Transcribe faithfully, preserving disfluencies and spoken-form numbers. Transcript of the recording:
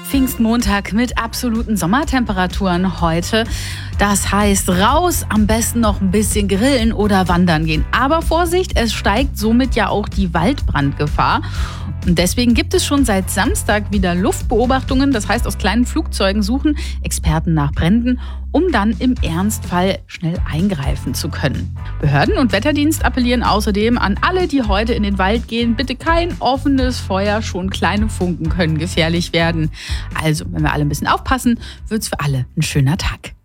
Pfingstmontag mit absoluten Sommertemperaturen heute. Das heißt, raus, am besten noch ein bisschen grillen oder wandern gehen. Aber Vorsicht, es steigt somit ja auch die Waldbrandgefahr. Und deswegen gibt es schon seit Samstag wieder Luftbeobachtungen. Das heißt, aus kleinen Flugzeugen suchen Experten nach Bränden, um dann im Ernstfall schnell eingreifen zu können. Behörden und Wetterdienst appellieren außerdem an alle, die heute in den Wald gehen, bitte kein offenes Feuer, schon kleine Funken können gefährlich werden. Also, wenn wir alle ein bisschen aufpassen, wird's für alle ein schöner Tag.